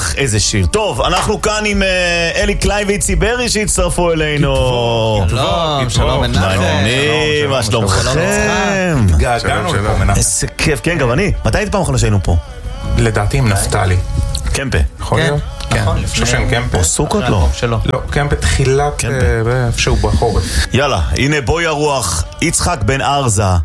איזה שיר. טוב, אנחנו כאן עם אלי קליין ואיצי ברי שהצטרפו אלינו. שלום, שלום מעניינים, מה שלומכם? געגענו לפה מנחם. איזה כיף, כן, גם אני. מתי הייתי פעם אחרונה שהיינו פה? לדעתי עם נפתלי. קמפה. יכול להיות? כן, שושן קמפה. או סוכות לא? לא, קמפה תחילת איפשהו בחורף. יאללה, הנה בואי הרוח, יצחק בן ארזה.